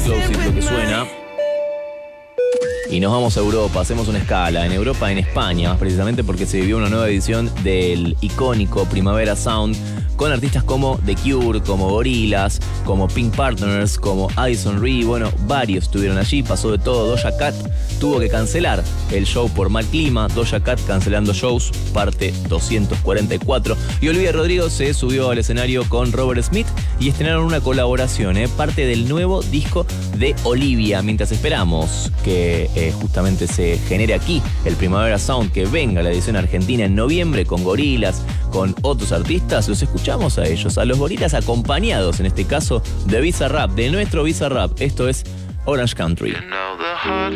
Explosive lo que suena. Y nos vamos a Europa, hacemos una escala. En Europa, en España, más precisamente porque se vivió una nueva edición del icónico Primavera Sound con artistas como The Cure, como Gorillaz, como Pink Partners, como Addison Rae. Bueno, varios estuvieron allí, pasó de todo. Doja Cat tuvo que cancelar el show por mal clima. Doja Cat cancelando shows, parte 244. Y Olivia Rodrigo se subió al escenario con Robert Smith y estrenaron una colaboración, parte del nuevo disco de Olivia. Mientras esperamos que justamente se genere aquí el Primavera Sound, que venga la edición argentina en noviembre con Gorillaz, con otros artistas, los escuchamos a ellos, a los Gorillaz acompañados, en este caso, de Bizarrap, de nuestro Bizarrap. Esto es Orange Country.